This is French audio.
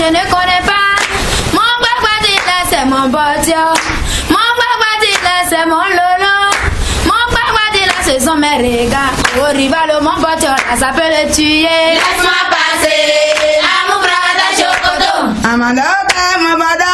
ne connais pas. Mon crocodile, c'est mon poteau. Mon crocodile, c'est mon lolo. Mon crocodile, ce sont mes regards. Au rival, mon poteau, ça peut le tuer. Laisse-moi passer. Amour, brada, chocoto. Amanda,